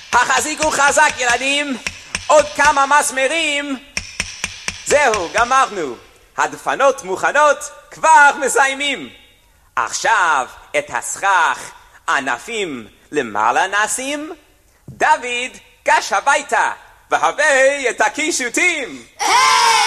החזיקו חזק ילדים, עוד כמה מסמרים. זהו, גמרנו. הדפנות מוכנות, כבר מסיימים. עכשיו את הסכך ענפים למעלה נשים. דוד גש הביתה והביא את הקישוטים.